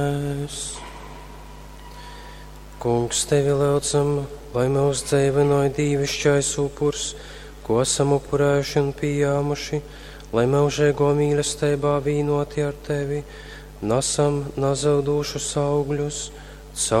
Kungs, tevi lūdzam, lai mūs dzīvinoja dīvišķais upurs, ko esam upurējuši un pieņēmuši, lai mūžīgo mīlestībā vīnoti ar tevi, nesam nazaudušus augļus